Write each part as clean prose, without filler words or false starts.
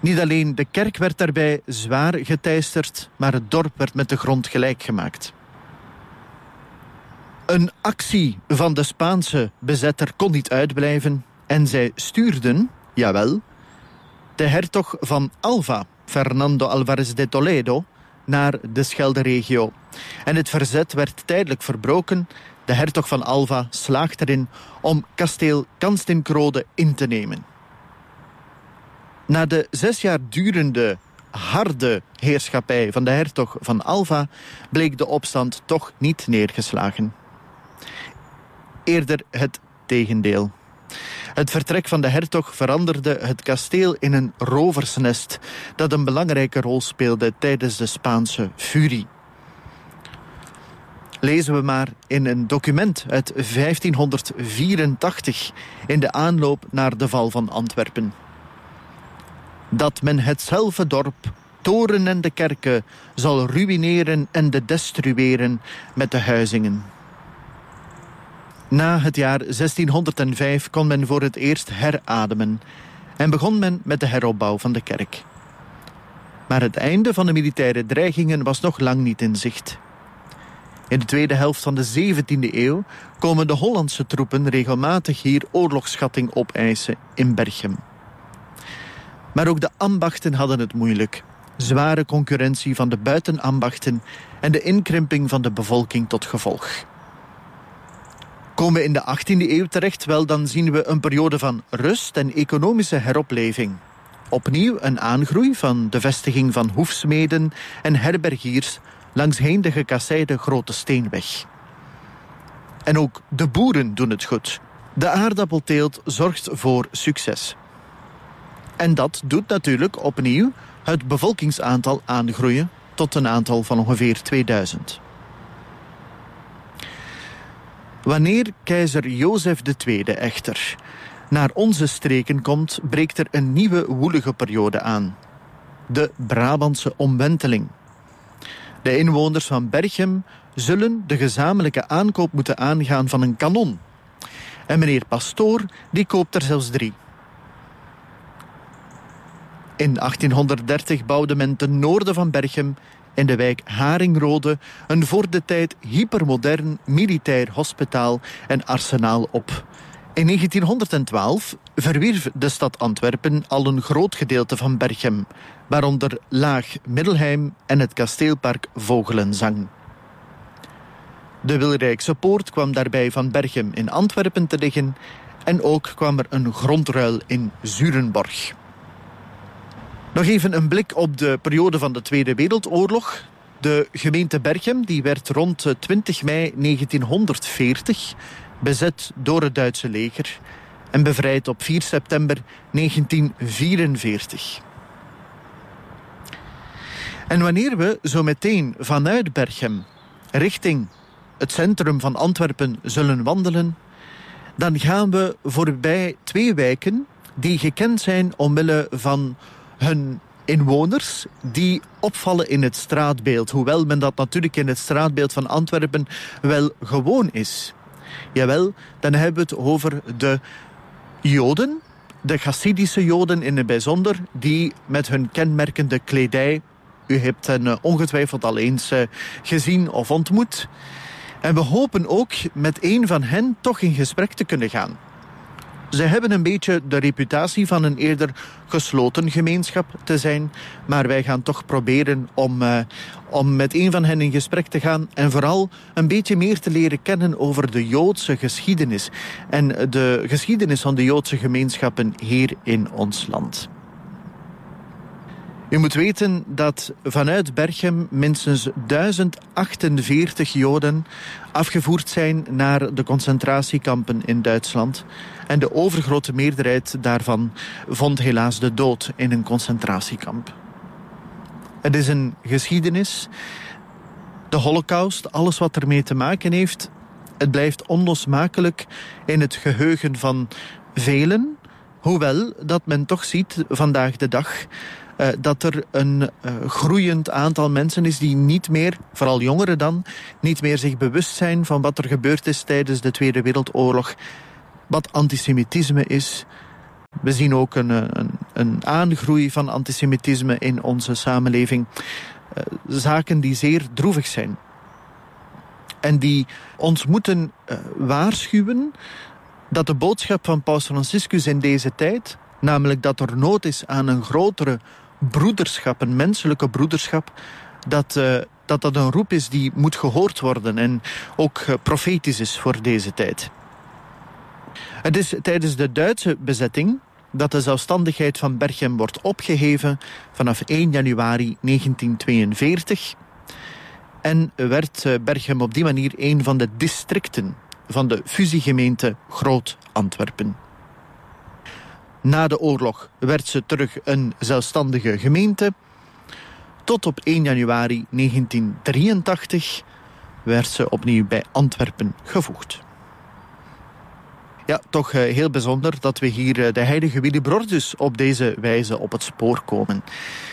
Niet alleen de kerk werd daarbij zwaar geteisterd, maar het dorp werd met de grond gelijk gemaakt. Een actie van de Spaanse bezetter kon niet uitblijven en zij stuurden, jawel, de hertog van Alva, Fernando Álvarez de Toledo, naar de Schelderegio. En het verzet werd tijdelijk verbroken. De hertog van Alva slaagt erin om kasteel Kanstincrode in te nemen. Na de 6 jaar durende harde heerschappij van de hertog van Alva bleek de opstand toch niet neergeslagen. Eerder het tegendeel. Het vertrek van de hertog veranderde het kasteel in een roversnest dat een belangrijke rol speelde tijdens de Spaanse furie. Lezen we maar in een document uit 1584 in de aanloop naar de val van Antwerpen. Dat men hetzelfde dorp, toren en de kerken, zal ruïneren en de destrueren met de huizingen. Na het jaar 1605 kon men voor het eerst herademen en begon men met de heropbouw van de kerk. Maar het einde van de militaire dreigingen was nog lang niet in zicht. In de tweede helft van de 17e eeuw komen de Hollandse troepen regelmatig hier oorlogsschatting opeisen in Berchem. Maar ook de ambachten hadden het moeilijk. Zware concurrentie van de buitenambachten en de inkrimping van de bevolking tot gevolg. Komen we in de 18e eeuw terecht, wel dan zien we een periode van rust en economische heropleving. Opnieuw een aangroei van de vestiging van hoefsmeden en herbergiers langsheen de gekasseide Grote Steenweg. En ook de boeren doen het goed. De aardappelteelt zorgt voor succes. En dat doet natuurlijk opnieuw het bevolkingsaantal aangroeien tot een aantal van ongeveer 2000. Wanneer keizer Jozef II echter naar onze streken komt, breekt er een nieuwe woelige periode aan. De Brabantse omwenteling. De inwoners van Berchem zullen de gezamenlijke aankoop moeten aangaan van een kanon. En meneer Pastoor, die koopt er zelfs 3. In 1830 bouwde men ten noorden van Berchem in de wijk Haringrode een voor de tijd hypermodern militair hospitaal en arsenaal op. In 1912 verwierf de stad Antwerpen al een groot gedeelte van Berchem, waaronder Laag Middelheim en het kasteelpark Vogelenzang. De Wilrijkse Poort kwam daarbij van Berchem in Antwerpen te liggen en ook kwam er een grondruil in Zurenborg. Nog even een blik op de periode van de Tweede Wereldoorlog. De gemeente Berchem die werd rond 20 mei 1940 bezet door het Duitse leger en bevrijd op 4 september 1944. En wanneer we zo meteen vanuit Berchem richting het centrum van Antwerpen zullen wandelen, dan gaan we voorbij 2 wijken die gekend zijn omwille van hun inwoners die opvallen in het straatbeeld. Hoewel men dat natuurlijk in het straatbeeld van Antwerpen wel gewoon is. Jawel, dan hebben we het over de Joden, de Chassidische Joden in het bijzonder, die met hun kenmerkende kledij, u hebt hen ongetwijfeld al eens gezien of ontmoet. En we hopen ook met een van hen toch in gesprek te kunnen gaan. Ze hebben een beetje de reputatie van een eerder gesloten gemeenschap te zijn, maar wij gaan toch proberen om met een van hen in gesprek te gaan en vooral een beetje meer te leren kennen over de Joodse geschiedenis en de geschiedenis van de Joodse gemeenschappen hier in ons land. U moet weten dat vanuit Berchem minstens 1048 Joden afgevoerd zijn naar de concentratiekampen in Duitsland. En de overgrote meerderheid daarvan vond helaas de dood in een concentratiekamp. Het is een geschiedenis, de Holocaust, alles wat ermee te maken heeft, het blijft onlosmakelijk in het geheugen van velen. Hoewel dat men toch ziet vandaag de dag dat er een groeiend aantal mensen is die niet meer, vooral jongeren dan, niet meer zich bewust zijn van wat er gebeurd is tijdens de Tweede Wereldoorlog. Wat antisemitisme is. We zien ook een een aangroei van antisemitisme in onze samenleving. Zaken die zeer droevig zijn. En die ons moeten waarschuwen dat de boodschap van Paus Franciscus in deze tijd, namelijk dat er nood is aan een grotere broederschap, een menselijke broederschap, dat een roep is die moet gehoord worden en ook profetisch is voor deze tijd. Het is tijdens de Duitse bezetting dat de zelfstandigheid van Berchem wordt opgeheven vanaf 1 januari 1942. En werd Berchem op die manier een van de districten van de fusiegemeente Groot-Antwerpen. Na de oorlog werd ze terug een zelfstandige gemeente. Tot op 1 januari 1983 werd ze opnieuw bij Antwerpen gevoegd. Ja, toch heel bijzonder dat we hier de heilige Willibrordus op deze wijze op het spoor komen.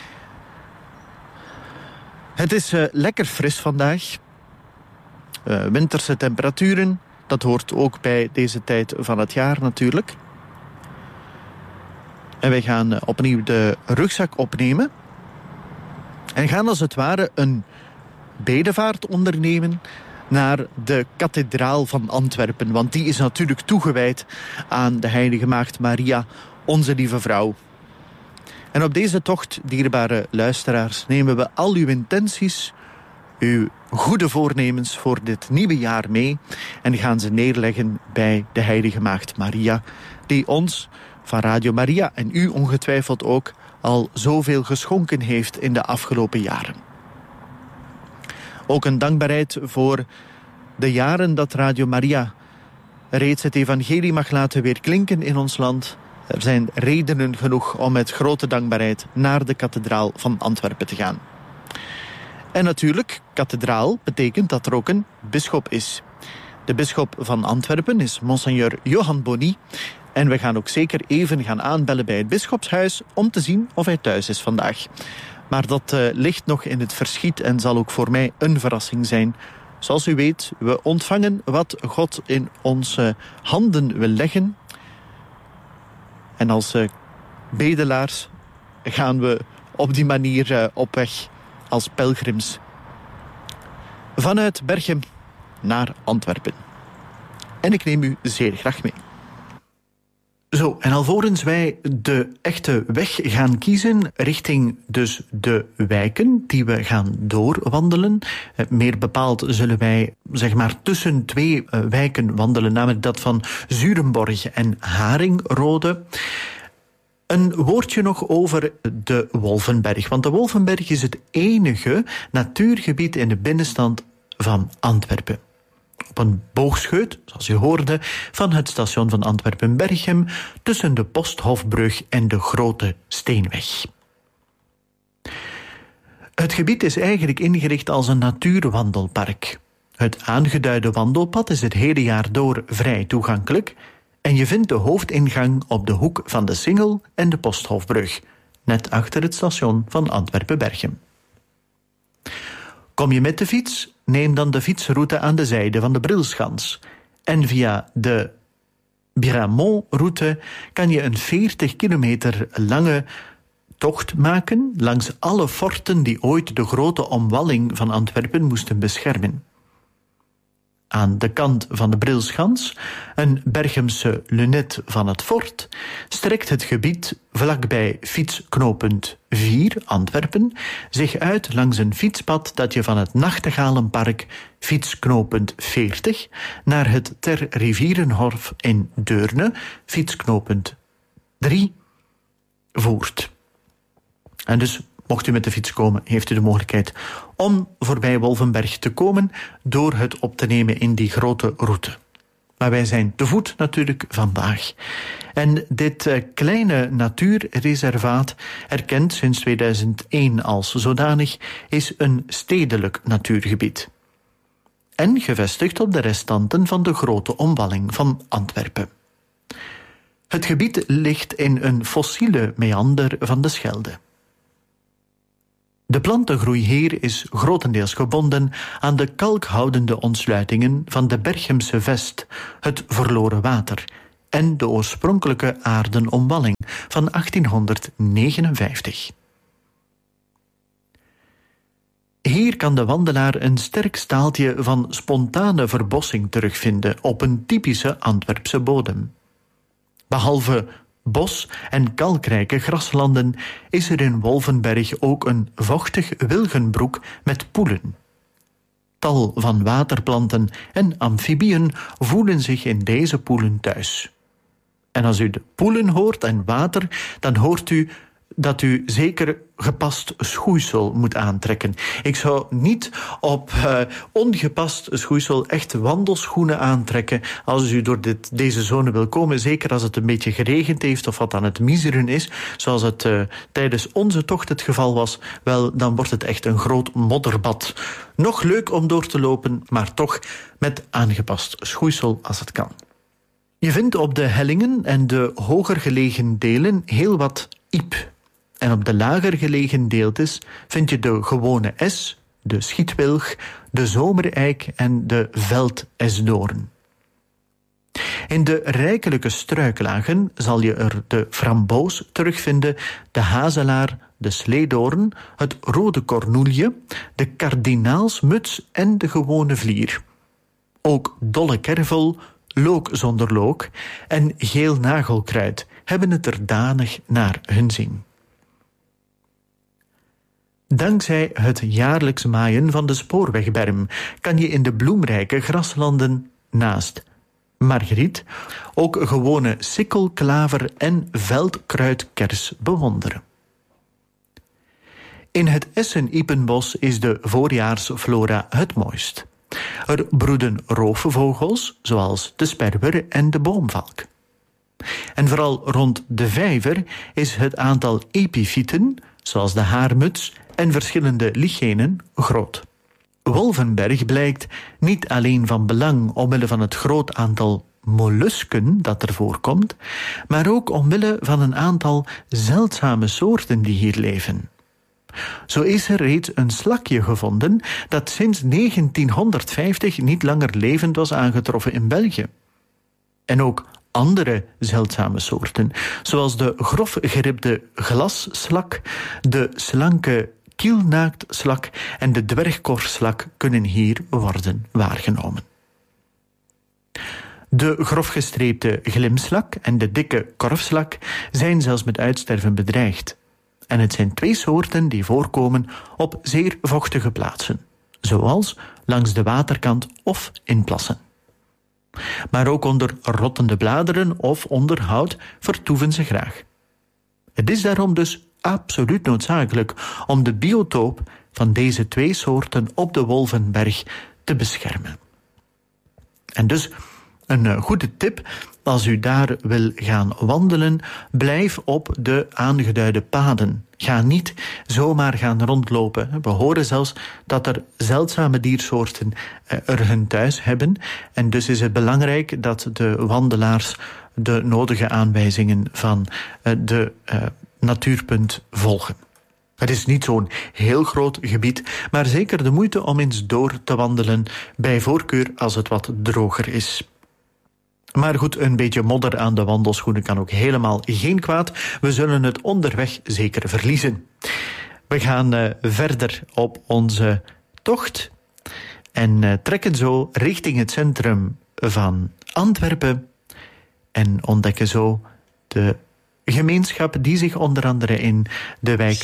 Het is lekker fris vandaag. Winterse temperaturen, dat hoort ook bij deze tijd van het jaar natuurlijk. En wij gaan opnieuw de rugzak opnemen. En gaan als het ware een bedevaart ondernemen naar de kathedraal van Antwerpen. Want die is natuurlijk toegewijd aan de heilige maagd Maria, onze lieve vrouw. En op deze tocht, dierbare luisteraars, nemen we al uw intenties, uw goede voornemens voor dit nieuwe jaar mee en gaan ze neerleggen bij de heilige maagd Maria, die ons van Radio Maria en u ongetwijfeld ook al zoveel geschonken heeft in de afgelopen jaren. Ook een dankbaarheid voor de jaren dat Radio Maria reeds het evangelie mag laten weerklinken in ons land. Er zijn redenen genoeg om met grote dankbaarheid naar de kathedraal van Antwerpen te gaan. En natuurlijk, kathedraal betekent dat er ook een bisschop is. De bisschop van Antwerpen is monseigneur Johan Bonny. En we gaan ook zeker even gaan aanbellen bij het bisschopshuis om te zien of hij thuis is vandaag. Maar dat ligt nog in het verschiet en zal ook voor mij een verrassing zijn. Zoals u weet, we ontvangen wat God in onze handen wil leggen. En als bedelaars gaan we op die manier op weg als pelgrims. Vanuit Berchem naar Antwerpen. En ik neem u zeer graag mee. Zo, en alvorens wij de echte weg gaan kiezen richting dus de wijken die we gaan doorwandelen. Meer bepaald zullen wij zeg maar tussen twee wijken wandelen, namelijk dat van Zurenborg en Haringrode. Een woordje nog over de Wolvenberg. Want de Wolvenberg is het enige natuurgebied in de binnenstand van Antwerpen. Op een boogscheut, zoals u hoorde, van het station van Antwerpen-Berchem tussen de Posthofbrug en de Grote Steenweg. Het gebied is eigenlijk ingericht als een natuurwandelpark. Het aangeduide wandelpad is het hele jaar door vrij toegankelijk en je vindt de hoofdingang op de hoek van de Singel en de Posthofbrug, net achter het station van Antwerpen-Berchem. Kom je met de fiets? Neem dan de fietsroute aan de zijde van de Brilschans. En via de Biramont-route kan je een 40 kilometer lange tocht maken langs alle forten die ooit de grote omwalling van Antwerpen moesten beschermen. Aan de kant van de Brilschans, een Berchemse lunet van het fort, strekt het gebied vlakbij fietsknooppunt 4 Antwerpen zich uit langs een fietspad dat je van het Nachtegalenpark fietsknooppunt 40 naar het Ter Rivierenhof in Deurne fietsknooppunt 3 voert. En dus mocht u met de fiets komen, heeft u de mogelijkheid om voorbij Wolvenberg te komen door het op te nemen in die grote route. Maar wij zijn te voet natuurlijk vandaag. En dit kleine natuurreservaat, erkend sinds 2001 als zodanig, is een stedelijk natuurgebied. En gevestigd op de restanten van de grote omwalling van Antwerpen. Het gebied ligt in een fossiele meander van de Schelde. De plantengroei hier is grotendeels gebonden aan de kalkhoudende ontsluitingen van de Berchemse Vest, het verloren water, en de oorspronkelijke aardenomwalling van 1859. Hier kan de wandelaar een sterk staaltje van spontane verbossing terugvinden op een typische Antwerpse bodem. Behalve bos- en kalkrijke graslanden is er in Wolvenberg ook een vochtig wilgenbroek met poelen. Tal van waterplanten en amfibieën voelen zich in deze poelen thuis. En als u de poelen hoort en water, dan hoort u dat u zeker gepast schoeisel moet aantrekken. Ik zou niet op ongepast schoeisel echt wandelschoenen aantrekken als u door deze zone wil komen. Zeker als het een beetje geregend heeft of wat aan het miseren is, zoals het tijdens onze tocht het geval was. Wel, dan wordt het echt een groot modderbad. Nog leuk om door te lopen, maar toch met aangepast schoeisel als het kan. Je vindt op de hellingen en de hoger gelegen delen heel wat iep. En op de lager gelegen deeltes vind je de gewone es, de schietwilg, de zomereik en de veldesdoorn. In de rijkelijke struiklagen zal je er de framboos terugvinden, de hazelaar, de sleedoorn, het rode kornoelje, de kardinaalsmuts en de gewone vlier. Ook dolle kervel, look zonder look en geel nagelkruid hebben het er danig naar hun zin. Dankzij het jaarlijks maaien van de spoorwegberm kan je in de bloemrijke graslanden naast margriet ook gewone sikkel, klaver en veldkruidkers bewonderen. In het Essen-Iepenbos is de voorjaarsflora het mooist. Er broeden roofvogels, zoals de sperwer en de boomvalk. En vooral rond de vijver is het aantal epifieten, zoals de haarmuts en verschillende lichenen, groot. Wolvenberg blijkt niet alleen van belang omwille van het groot aantal mollusken dat er voorkomt, maar ook omwille van een aantal zeldzame soorten die hier leven. Zo is er reeds een slakje gevonden dat sinds 1950 niet langer levend was aangetroffen in België. En ook andere zeldzame soorten, zoals de grofgeribde glasslak, de slanke kielnaaktslak en de dwergkorfslak kunnen hier worden waargenomen. De grofgestreepte glimslak en de dikke korfslak zijn zelfs met uitsterven bedreigd. En het zijn twee soorten die voorkomen op zeer vochtige plaatsen, zoals langs de waterkant of in plassen. Maar ook onder rottende bladeren of onder hout vertoeven ze graag. Het is daarom dus absoluut noodzakelijk om de biotoop van deze twee soorten op de Wolvenberg te beschermen. En dus een goede tip, als u daar wil gaan wandelen, blijf op de aangeduide paden. Ga niet zomaar gaan rondlopen. We horen zelfs dat er zeldzame diersoorten er hun thuis hebben. En dus is het belangrijk dat de wandelaars de nodige aanwijzingen van de natuurpunt volgen. Het is niet zo'n heel groot gebied, maar zeker de moeite om eens door te wandelen, bij voorkeur als het wat droger is. Maar goed, een beetje modder aan de wandelschoenen kan ook helemaal geen kwaad. We zullen het onderweg zeker verliezen. We gaan verder op onze tocht en trekken zo richting het centrum van Antwerpen en ontdekken zo de gemeenschap die zich onder andere in de wijk